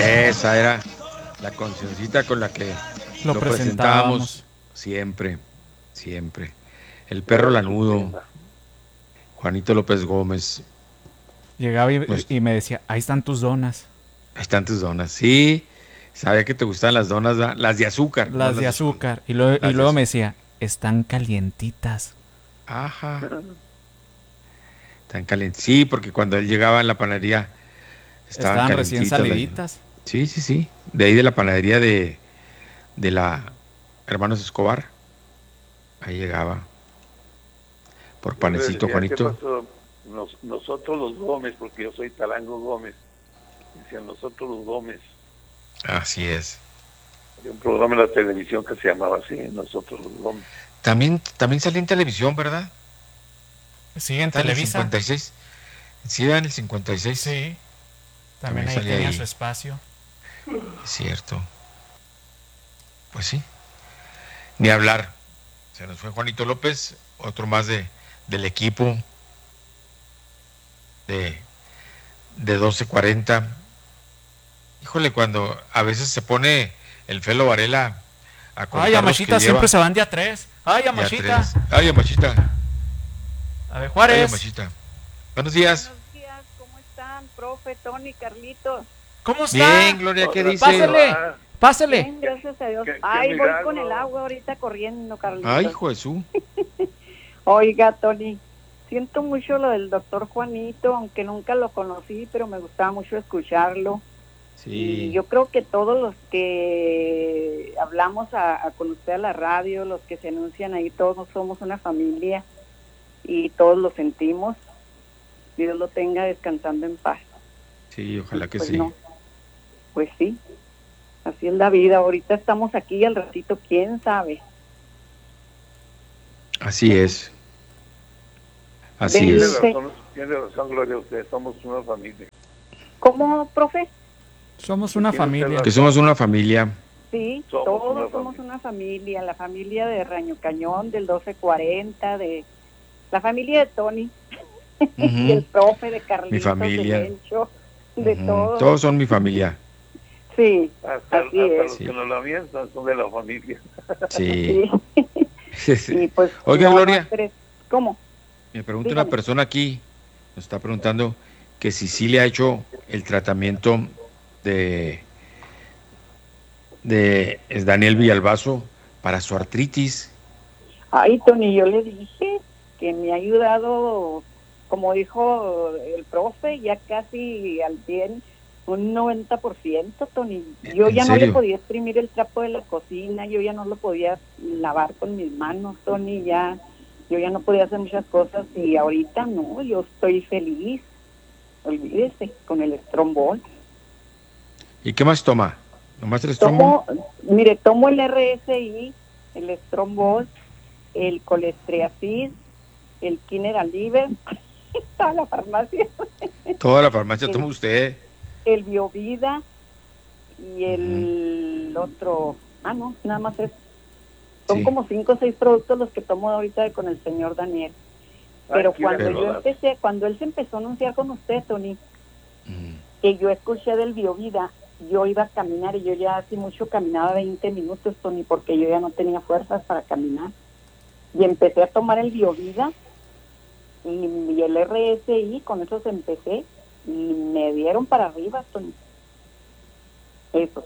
Esa era la cancioncita con la que Lo lo presentábamos. presentábamos siempre, siempre. El perro lanudo, Juanito López Gómez. Llegaba Pues, y me decía, ahí están tus donas. ahí están tus donas. Sí, sabía que te gustaban las donas, ¿verdad? Las de azúcar, no Las las de de chocolate. azúcar. Y Las de luego me azúcar. decía, están calientitas. Ajá, tan calientes. Sí, porque cuando él llegaba en la panadería estaban Estaban recién calentitas. saliditas. Sí, sí, sí. De ahí de la panadería de la Hermanos Escobar. Ahí llegaba por Yo le panecito, decía, ¿qué Juanito. pasó? Nosotros los Gómez, porque yo soy Tarango Gómez. Decían nosotros los Gómez. Así es. Había un programa en la televisión que se llamaba así, nosotros los Gómez. También salí en televisión, ¿verdad? Sí, en Está en el Televisa. 56. Sí, era en el 56. Sí, también También ahí salí tenía su ahí. espacio. Es cierto. Pues sí. Ni hablar. Se nos fue Juanito López, otro más del equipo de, de 1240. Híjole, cuando a veces se pone el Felo Varela a Ay, contar los que Amachita siempre lleva. se van de a tres. Ay, Ya Amachita. tres. Ay, Amachita. A ver, Ay, Juárez. Amachita. Buenos días. Buenos días, ¿cómo están, profe, Tony, Carlitos? ¿Cómo está? Bien, Gloria, ¿qué Hola, dice? ¿cómo Pásele. va? Pásele. Bien, gracias a Dios. Qué Ay, voy milagro. con el agua ahorita corriendo, Carlitos. Ay, hijo de su. Oiga, Tony, siento mucho lo del doctor Juanito, aunque nunca lo conocí, pero me gustaba mucho escucharlo. Y Sí. yo creo que todos los que hablamos con usted a la radio, los que se anuncian ahí, todos somos una familia y todos lo sentimos. Dios lo tenga descansando en paz. Sí, ojalá que Pues sí. no, pues sí, así es la vida. Ahorita estamos aquí y al ratito, quién sabe. Así es. Así Tiene es. Tiene razón, Gloria, usted, somos una familia. ¿Cómo, profe? Somos una Tiene usted familia. Que somos una familia. Sí, Somos todos una somos familia. una familia, la familia de Raño Cañón, del 1240, de la familia de Tony, y el Ujú. profe de Mi Carlitos, de familia. Lencho, de Ujú. todos. Todos son mi familia. Sí, Hasta así es. los Sí. que nos la mientan son de la familia. Sí. Sí. Y pues Oiga, no Gloria, esperes. ¿Cómo? me pregunta una Dígame. persona aquí, nos está preguntando que si sí le ha hecho el tratamiento de, de Daniel Villalbazo para su artritis. Ay, Tony, yo le dije que me ha ayudado, como dijo el profe, ya casi al 100, un 90%, Tony. Yo ¿En ya no le serio? podía exprimir el trapo de la cocina, yo ya no lo podía lavar con mis manos, Tony, yo ya no podía hacer muchas cosas y ahorita no, yo estoy feliz, olvídese, con el Strombol. ¿Y qué más toma? ¿Nomás el Strombol? Tomo el RSI, el Strombol, el Colestriacid, el Kineral Liver, toda la farmacia, Toda la farmacia el, toma usted. el Biovida y el otro, no, nada más es. Son Sí. como 5 o 6 productos los que tomo ahorita con el señor Daniel. Pero Aquí cuando le yo rodas. empecé, cuando él se empezó a anunciar con usted, Tony, Mm. que yo escuché del Biovida, yo iba a caminar y yo ya hace mucho caminaba 20 minutos, Tony, porque yo ya no tenía fuerzas para caminar. Y empecé a tomar el Biovida y el RSI, con esos empecé y me dieron para arriba, Tony. Eso.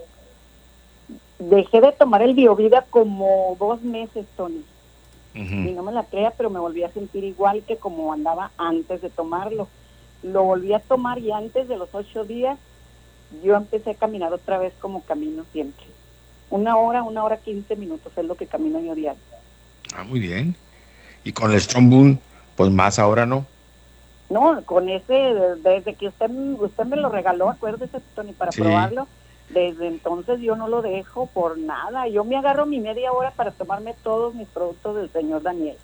Dejé de tomar el Biovida como 2 meses, Tony. Y Ujú. no me la crea, pero me volví a sentir igual que como andaba antes de tomarlo. Lo volví a tomar y antes de los 8 días yo empecé a caminar otra vez como camino siempre. 1 hora, 15 minutos es lo que camino yo diario. Ah, muy bien. Y con el Strombol, pues más ahora no. No, con ese, desde que usted me lo regaló, acuérdese, Tony, para Sí. probarlo, desde entonces yo no lo dejo por nada. Yo me agarro mi media hora para tomarme todos mis productos del señor Daniel.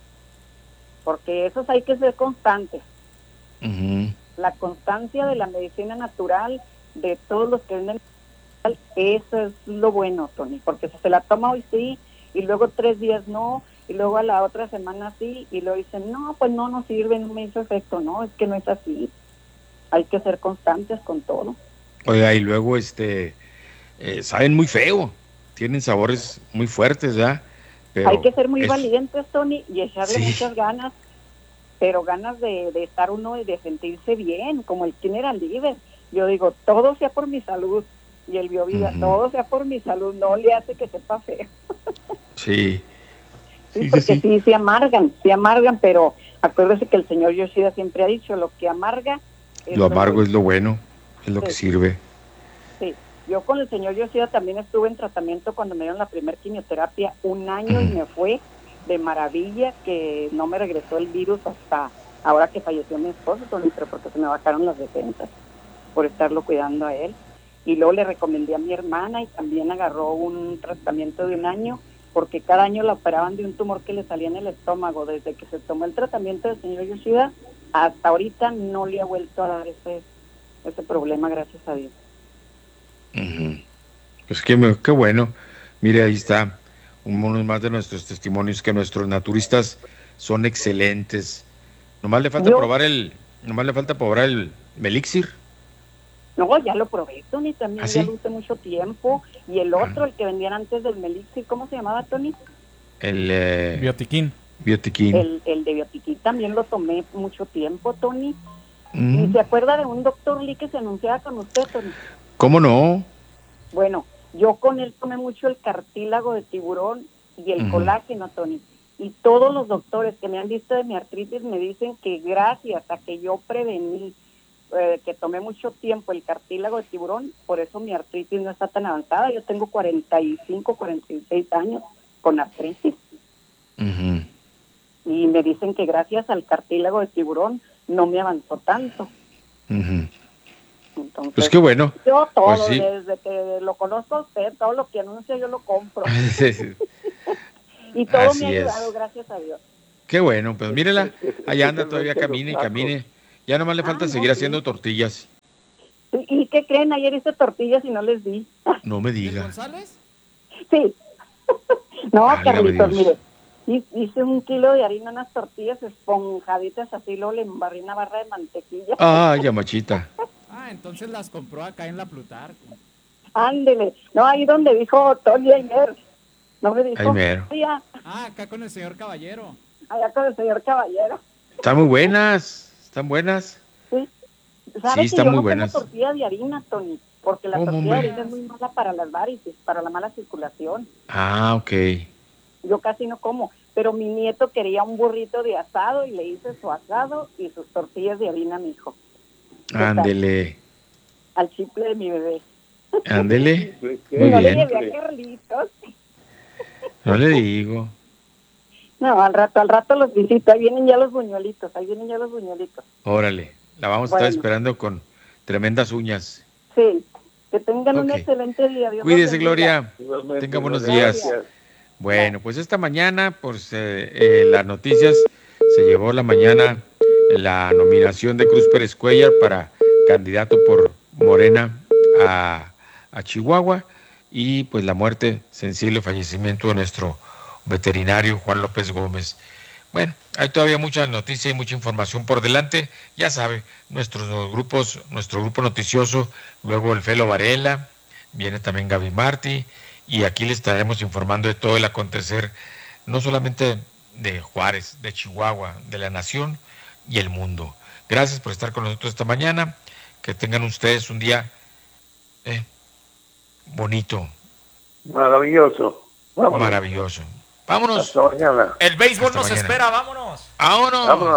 Porque esos hay que ser constantes. Ujú. La constancia de la medicina natural, de todos los que venden, eso es lo bueno, Tony, porque si se la toma hoy sí, y luego 3 días no, y luego a la otra semana sí, y luego dicen, no, pues no nos sirve, no me hizo efecto. No, es que no es así. Hay que ser constantes con todo. Oiga, y luego saben muy feo, tienen sabores muy fuertes, ¿verdad? Pero Hay que ser muy es- valientes, Tony, y echarle Sí. muchas ganas, pero ganas de estar uno y de sentirse bien, como el General Líder. Yo digo, todo sea por mi salud, y el Biovida, Ujú. todo sea por mi salud, no le hace que sepa feo. Sí, Sí, sí, porque sí se amargan, pero acuérdese que el señor Yoshida siempre ha dicho, lo que amarga es lo amargo bueno. es lo bueno, es lo que Sí. sirve. Sí, yo con el señor Yoshida también estuve en tratamiento cuando me dieron la primer quimioterapia, 1 año, y Ujú. me fue de maravilla, que no me regresó el virus hasta ahora que falleció mi esposo, Tony, pero porque se me bajaron las defensas por estarlo cuidando a él. Y luego le recomendé a mi hermana y también agarró un tratamiento de 1 año, porque cada año la operaban de un tumor que le salía en el estómago. Desde que se tomó el tratamiento del señor Yoshida hasta ahorita no le ha vuelto a dar ese problema, gracias a Dios. Ujú. Pues qué bueno. Mire, ahí está unos más de nuestros testimonios, que nuestros naturistas son excelentes. Nomás le falta Yo, probar nomás le falta probar el Melixir. no, ya lo probé, Tony, ¿Ah, también ya lo sí? usé mucho tiempo. Y el Ah, otro, el que vendían antes del Melixir, ¿cómo se llamaba, Tony? el Biotiquín. Biotiquín. El de Biotiquín también lo tomé mucho tiempo, Tony. ¿Y Mm, se acuerda de un doctor Lee que se anunciaba con usted, Tony? ¿Cómo no? Bueno, yo con él tomé mucho el cartílago de tiburón y el Ujú. colágeno, Tony. Y todos los doctores que me han visto de mi artritis me dicen que gracias a que yo prevení, que tomé mucho tiempo el cartílago de tiburón, por eso mi artritis no está tan avanzada. Yo tengo 45, 46 años con artritis. Ujú. Y me dicen que gracias al cartílago de tiburón no me avanzó tanto. Ujú. Entonces, Pues qué bueno. yo todo, Pues sí. desde que lo conozco a usted, todo lo que anuncia yo lo compro. Y todo me ha Así ayudado, es. gracias a Dios. Qué bueno, pues mírela, allá anda todavía, Especialmente los camine y tacos. camine. Ya nomás le falta No, seguir sí. haciendo tortillas. ¿Y qué creen? Ayer hice tortillas y no les di. No me ¿Y el diga. González? Sí. No, Válgame Carlitos, Dios. mire, hice 1 kilo de harina, unas tortillas esponjaditas así, luego le embarré una barra de mantequilla. Ay, amachita. Ah, entonces las compró acá en la Plutarco. Ándele. No, ahí donde dijo Tony ayer. No me Ahí dijo, mero. allá, Ah, acá con el señor Caballero. allá con el señor Caballero. Están muy buenas. Están buenas. Sí. Sí, ¿Sabe que están yo muy no como buenas. tortilla de harina, Tony? Porque la ¿Cómo, tortilla de hombre? harina es muy mala para las varices, para la mala circulación. Ah, ok. Yo casi no como, pero mi nieto quería un burrito de asado y le hice su asado y sus tortillas de harina a mi hijo. ¿Qué tal? Ándele. Al chiple de mi bebé. Ándele. Pues, Y Muy no le bien. llevé a Carlitos. No le digo. No, al rato los visito. Ahí vienen ya los buñuelitos, Órale. La vamos a estar Bueno. esperando con tremendas uñas. Sí, que tengan un Ok. excelente día. Dios los Cuídese, bendiga. Gloria. igualmente, Tenga buenos Gloria, días. gracias. Bueno, pues esta mañana, pues las noticias, se llevó la mañana la nominación de Cruz Pérez Cuellar para candidato por Morena a Chihuahua, y pues la muerte, sensible fallecimiento de nuestro veterinario Juan López Gómez. Bueno, hay todavía mucha noticia y mucha información por delante. Ya sabe, nuestro grupo noticioso, luego el Felo Varela, viene también Gaby Martí, y aquí le estaremos informando de todo el acontecer, no solamente de Juárez, de Chihuahua, de la nación y el mundo. Gracias por estar con nosotros esta mañana. Que tengan ustedes un día bonito, Maravilloso. Vámonos. maravilloso. Vámonos. Hasta mañana. El béisbol Hasta nos mañana. espera, vámonos. Vámonos. Vámonos.